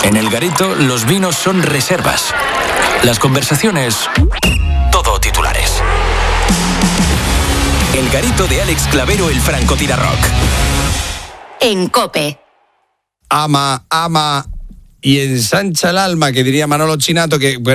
En El Garito, los vinos son reservas. Las conversaciones, todo titulares. El Garito de Alex Clavero, el francotirarrock. En COPE. Ama y ensancha el alma, que diría Manolo Chinato, que bueno,